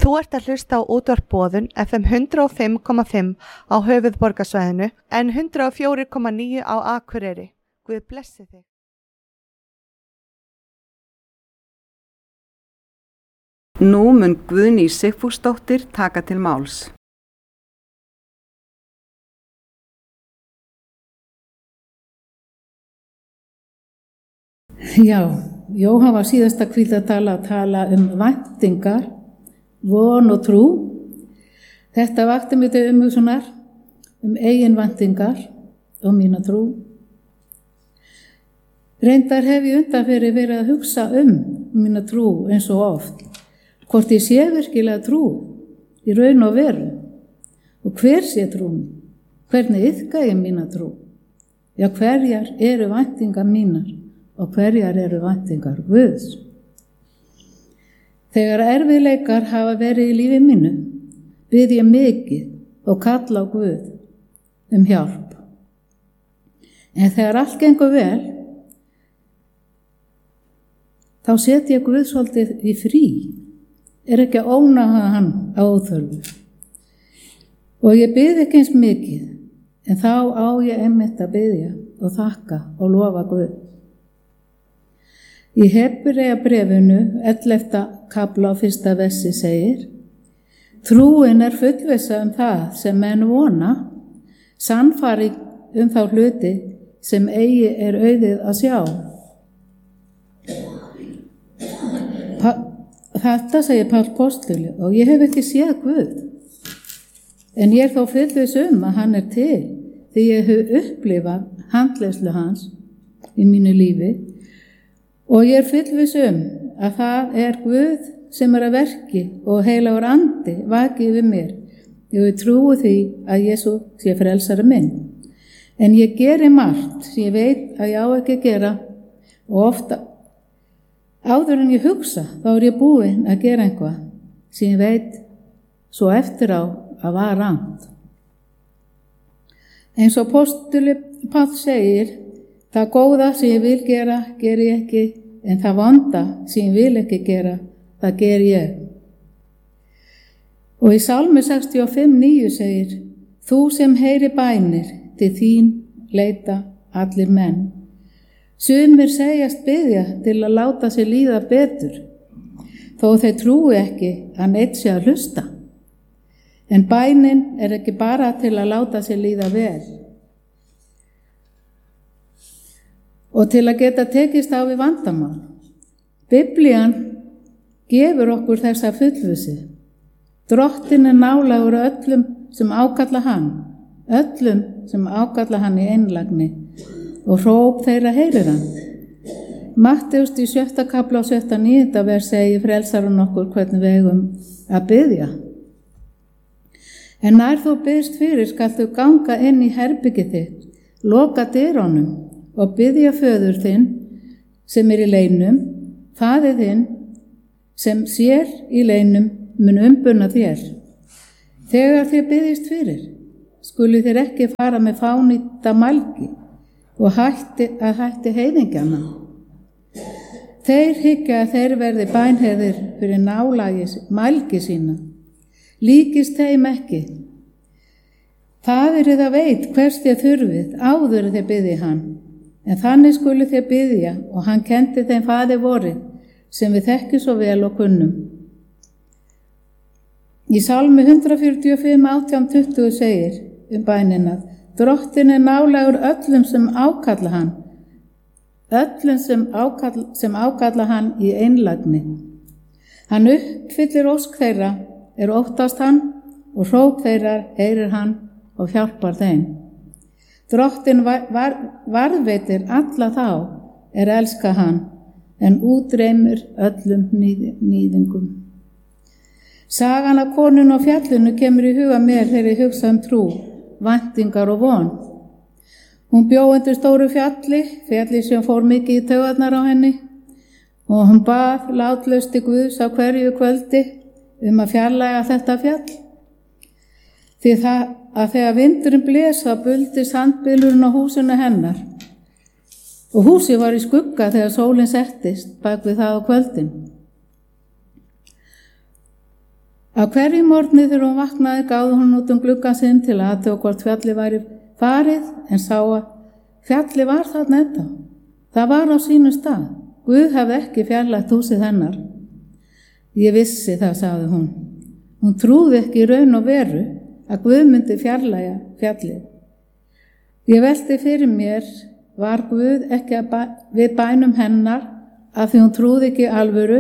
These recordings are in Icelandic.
Þú ert að hlusta á útvarp Boðun FM 105,5 á höfuðborgarsvæðinu en 104,9 á Akureyri. Guð blessi þig. Nú mun Guðný Sigfúsdóttir taka til máls. Já, Jóhann var síðasta hvíldartala að tala væntingar, von og trú. Þetta vakti mig til umhugsunar eigin væntingar og mína trú. Reyndar hef ég undanfarið verið að hugsa mína trú eins og oft. Hvort ég sé virkilega trú í raun og veru og hver sé trú, hvernig iðka ég mína trú. Já, hverjar eru væntingar mínar og hverjar eru væntingar Guðs. Þegar erfiðleikar hafa verið í lífi mínu, bið ég mikið og kalla á Guð hjálp. En þegar allt gengur vel, þá set ég Guð svolítið í frí, ekki að ónáða hann á óþörfu. Og ég bið ekki eins mikið, en þá á ég einmitt að biðja og þakka og lofa Guð. Í Hebreabréfinu 11. kafla á 1. versi segir: Trúin er fullvissa það sem menn vona, sannfæring þá hluti sem eigi er auðið að sjá. Þetta segir Páll postuli og ég hef ekki séð Guð, en ég er þó fullviss að hann er til því ég hef upplifað handleiðslu hans í mínu lífi og ég er fullviss að það er Guð sem er að verki og heilagur andi vaki yfir mér. Ég trúi því að Jesú sé frelsari minn. En ég geri margt sem ég veit að ég á ekki að gera og ofta áður en ég hugsa þá er ég búin að gera eitthvað sem ég veit svo eftir á að var rangt. Eins og postuli Páll segir: það góða sem ég vil gera, geri ég ekki, en það vonda sem ég vil ekki gera, það geri ég. Og í Sálmi 65:9 segir: þú sem heyri bænir, til þín leita allir menn. Sumir segjast biðja til að láta sér líða betur, þó þeir trúi ekki að neitt sé að hlusta. En bænin er ekki bara til að láta sér líða vel. Og til að geta tekist á við vandamál. Biblían gefur okkur þessa fullvissu. Drottinn er nálægur öllum sem ákalla hann í einlægni og hróp þeirra heyrir hann. Matteus í 7. kafla og 9. vers segir frelsarinn okkur hvernig við eigum að biðja. En nær þú biðst fyrir skaltu ganga inn í herbergið þitt, loka dyrunum og biðja föður þinn sem er í leynum, faðir þinn sem sér í leynum mun umbuna þér. Þegar þið biðjist fyrir, skulu þér ekki fara með fánýta mælgi og hætti heiðingjana. Þeir hyggja að þeir verði bænheyrðir fyrir mælgi sína. Líkist þeim ekki. Faðir það veit hvers þér þurfið áður þér biðji hann, en þannig skulu þér biðja og hann kendi þeim faðir vorið sem við þekkjum svo vel og kunnum. Í Sálmi 145:18-20 segir bænina: Drottinn er nálægur öllum sem ákalla hann, sem ákalla hann í einlægni. Hann uppfyllir ósk þeirra, er óttast hann og hróp þeirra heyrir hann og hjálpar þeim. Drottinn varðveitir alla þá er elska hann, en útreymir öllum níðingum. Sagan af konunni á fjallinu kemur í huga mér þegar ég hugsa trú, væntingar og von. Hún bjó undir stóru fjalli sem fór mikið í taugarnar á henni og hún bað látlaust til Guðs á hverju kvöldi að fjarlæga þetta fjall. Því að þegar vindurinn blés þá buldi sandbylurinn á húsinu hennar og húsið var í skugga þegar sólin settist bak við það á kvöldin. Á hverju morgni þegar hún vaknaði gáði hún út gluggann sinn til að athuga hvort fjallið væri farið, en sá að fjallið var þarna ennþá. Það var á sínum stað. Guð hafði ekki fjarlægt húsið hennar. Ég vissi það, sagði hún. Hún trúði ekki í raun og veru að Guð myndi fjarlægja fjallið. Ég velti fyrir mér, var Guð ekki við bænum hennar af því hún trúði ekki alvöru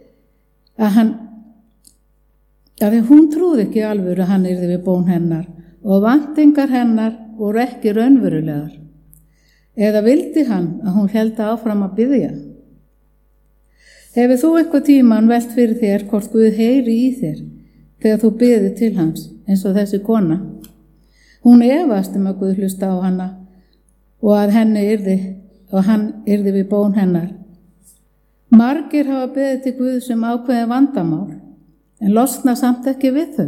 hún trúði ekki alvöru hann yrði við bón hennar og væntingar hennar voru ekki raunverulegar. Eða vildi hann að hún héldi áfram að biðja? Hefur þú eitthvað tíman velt fyrir þér hvort Guð heyri í þér þegar þú biður til hans eins og þessi kona? Hún efast að Guð hlusta á hana og að hann yrði við bón hennar. Margir hafa beðið til Guð sem ákveði vandamál, en losna samt ekki við þau.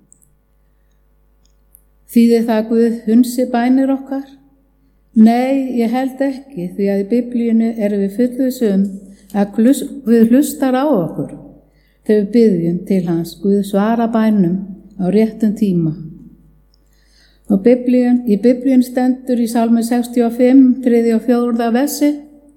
Þýðir það að Guð hunsi bænir okkar? Nei, ég held ekki, því að í Biblíunni erum við fullviss að Guð hlustar á okkur þegar við biðjum til hans. Guð svara bænum á réttum tíma. Og í Biblíun stendur í Salmi 65, 3. og 4. versi: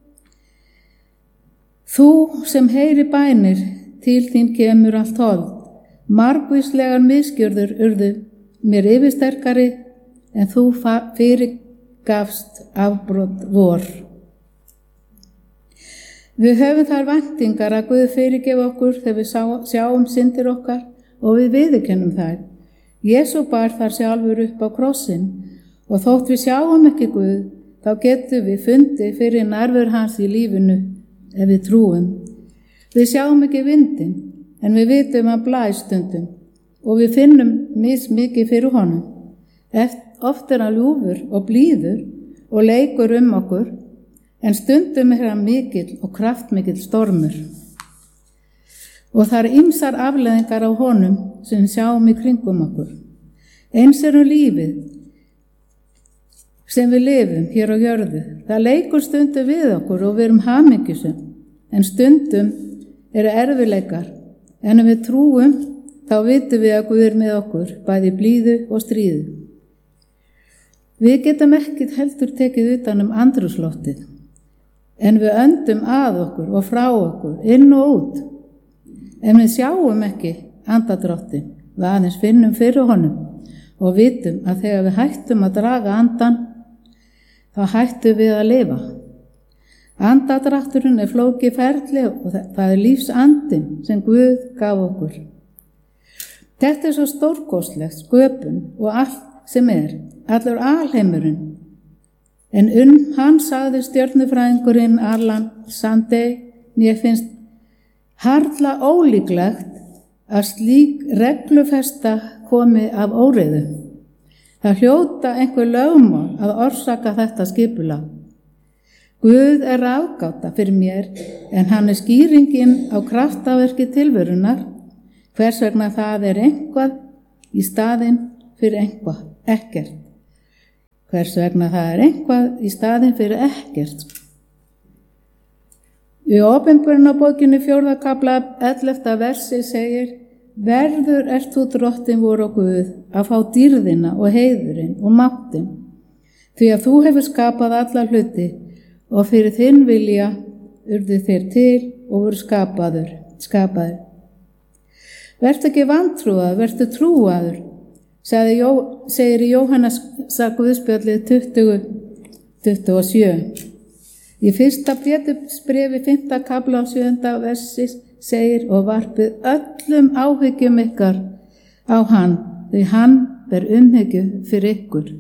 Þú sem heyri bænir, til þín kemur allt hold. Margvíslegar misgjörður urðu mér yfirsterkari, en þú fyrirgafst afbrot vor. Við höfum þar væntingar að Guð fyrirgef okkur þegar við sjáum syndir okkar og við viðurkennum þær. Jesú bar þar sjálfur upp á krossinn og þótt við sjáum ekki Guð, þá getum við fundið fyrir nærveru hans í lífinu ef við trúum. Við sjáum ekki vindinn, en við vitum að blæs stundum og við finnum mismikið fyrir honum. Oft er hann ljúfur og blíður og leikur okkur, en stundum er hann mikill og kraftmikill stormur. Og það ýmsar afleiðingar á honum sem við sjáum í kringum okkur. Eins lífið sem við lifum hér á jörðu. Það leikur stundum við okkur og við erum hamingjusum, en stundum eru erfiðleikar, en ef við trúum, þá vitum við að Guð er með okkur, bæði blíðu og stríðu. Við getum ekkert heldur tekið utan andrúmsloftið, en við öndum að okkur og frá okkur, inn og út. En við sjáum ekki andadráttin, við aðeins finnum fyrir honum og vitum að þegar við hættum að draga andan, þá hættum við að lifa. Andadrátturinn er flókið ferli og það er lífsandinn sem Guð gaf okkur. Þetta er svo stórkostlegt sköpun og allt sem allur alheimurinn. En hann sagði stjörnufræðingurinn Alan Sandey: mér finnst harla ólíklegt að slík reglufesta komi af óreiðu. Það hljóta einhver lögmál að orsaka þetta skipulag. Guð er ráðgáta fyrir mér, en hann er skýringin á kraftaverki tilverunar, hvers vegna það er eitthvað í staðinn fyrir eitthvað, ekkert. Hvers vegna það er eitthvað í staðinn fyrir ekkert. Í Opinberunarbókinni 4. kafla 11. versi segir: Verður ert þú drottin vor og Guð að fá dýrðina og heiðurinn og máttinn, því að þú hefur skapað alla hluti og fyrir þinn vilja urðu þeir til og voru skapaður. Vertu ekki vantrúaður, vertu trúaður, segir í Jóhannes Guðspjallið 20:27. Í 1. Pétursbréfi 5. kafla 7. versi segir: og varpið öllum áhyggjum ykkar á hann, því hann ber umhyggju fyrir ykkur.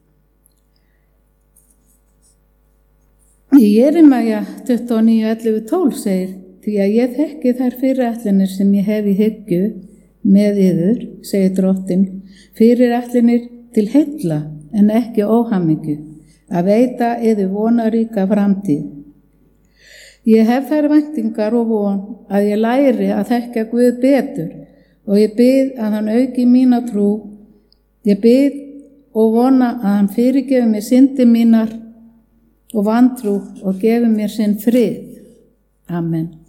Í Jeremíja 29:11-12 segir: því að ég þekki þær fyrirætlanir sem ég hef í hyggju með yður, segir drottinn, fyrirætlanir til heilla en ekki óhamingju, að veita yður vonaríka framtíð. Ég hef þær væntingar og von að ég læri að þekkja Guð betur og ég bið að hann auki mína trú. Ég bið og vona að hann fyrirgefi mér syndir mínar og vantrú og gefi mér sinn frið. Amen.